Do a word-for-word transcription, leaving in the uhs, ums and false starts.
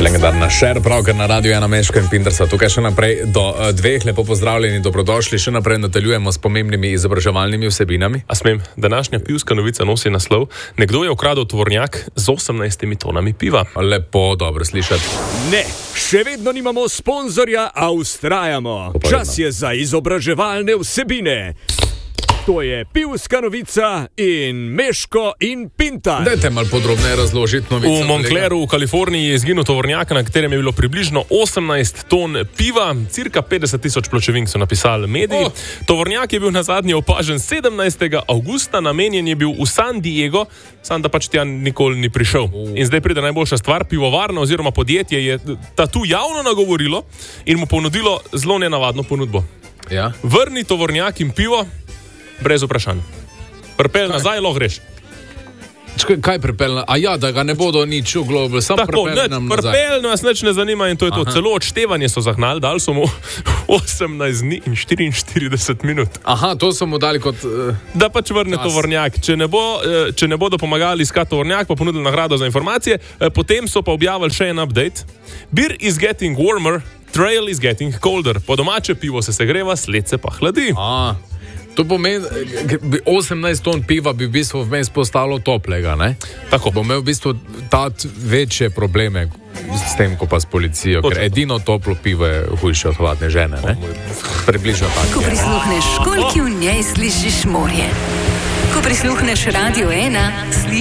Legendarna Cher, pravkar na radiju ena Meško in Pindersa. Tukaj še naprej do uh, dveh, lepo pozdravljeni, dobrodošli. Še naprej nadaljujemo s pomembnimi izobraževalnimi vsebinami. A smem, današnja pivska novica nosi naslov: nekdo je ukradel tovornjak z osemnajstimi tonami piva. Lepo, dobro slišati. Ne, še vedno nimamo sponzorja, a vztrajamo. Čas je za izobraževalne vsebine. To je pivska novica in Meško in Pintar. Dajte malo podrobneje razložiti novico. V Montclairu v Kaliforniji je izginil tovornjak, na katerem je bilo približno osemnajst ton piva, cirka petdeset tisoč pločevink, so napisali mediji. Oh. Tovornjak je bil nazadnje opažen sedemnajstega avgusta, namenjen je bil v San Diego, sam da pač tja nikoli ni prišel. Oh. In zdaj pride najboljša stvar, pivovarna oziroma podjetje je ta tu javno nagovorilo in mu ponudilo zelo nenavadno ponudbo. Ja? Vrni tovornjak in pivo brez vprašanj. Pripelj nazaj, lahko greš. Čakaj, kaj pripelj? A ja, da ga ne bodo nič uglobili, samo pripelj nam nazaj. Pripelj nas nič ne zanima in to je to. Aha. Celo odštevanje so zahnali, dali so mu osemnajst dni in štiriinštirideset minut. Aha, to so mu dali kot... Uh, da pač vrne čas. Tovornjak. Če ne, bo, če ne bodo pomagali iskati tovornjak, pa ponudili nagrado za informacije, potem so pa objavili še en update. Beer is getting warmer, trail is getting colder. Po domače pivo se segreva, sled se pa hladi. A, to pomeni, osemnajst ton piva bi v bistvu vmes postalo toplega, ne? Tako. Bo imel v bistvu tat večje probleme s tem, ko pa s policijo, ker edino toplo pivo je hujše od hladne žene, ne? Približno tako. Ko prisluhneš školjki, v njej slišiš morje. Ko prisluhneš Radio ena, slišiš